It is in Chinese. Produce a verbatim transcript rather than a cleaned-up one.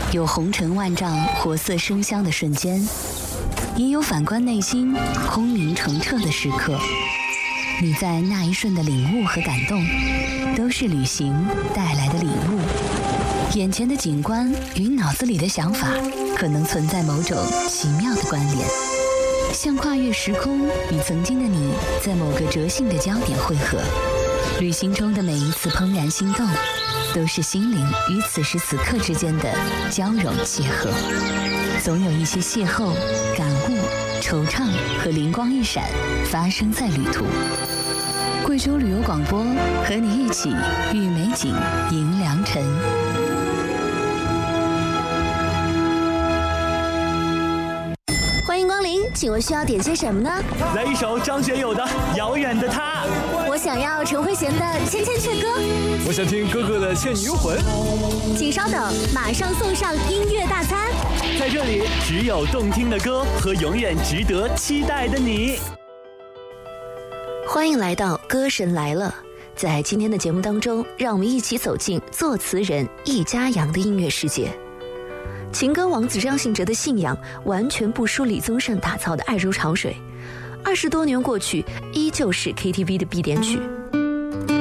有红尘万丈、活色生香的瞬间，也有反观内心、空明澄澈的时刻。你在那一瞬的领悟和感动，都是旅行带来的礼物。眼前的景观与脑子里的想法，可能存在某种奇妙的关联，像跨越时空，与曾经的你在某个折性的焦点汇合。旅行中的每一次怦然心动，都是心灵与此时此刻之间的交融邂逅。总有一些邂逅、感悟、惆怅和灵光一闪发生在旅途。贵州旅游广播和你一起遇美景迎良辰。 欢迎光临，请问需要点些什么呢？ 来一首张学友的《遥远的他》。 我想要陈慧娴的《千千阙歌》。 我想听哥哥的《倩女幽魂》。 请稍等，马上送上音乐大餐。 在这里，只有动听的歌和永远值得期待的你。 欢迎来到《歌神来了》。在今天的节目当中，让我们一起走进作词人易家扬的音乐世界。情歌王子张信哲的信仰完全不输李宗盛打造的《爱如潮水》，二十多年过去，依旧是 K T V 的必点曲。